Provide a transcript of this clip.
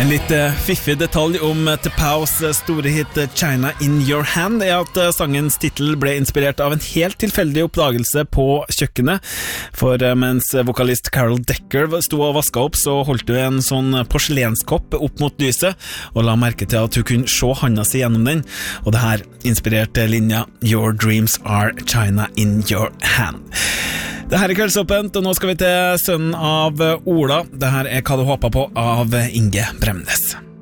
En litt fiffig detalj om T'Pows store hit China in Your Hand at sangens titel ble inspirert av en helt tilfeldig oppdagelse på kjøkkenet. For mens vokalist Carol Decker sto og vasket opp, så holdt hun en sånn porselenskopp opp mot lyset, og la merke til at hun kunne se handa si gjennom den, og det her inspirerte linja Your dreams are China in your hand. Det her Kveldsåpent, og nå skal vi til sønnen av Ola. Det her Hva du håper på av Inge Bremnes.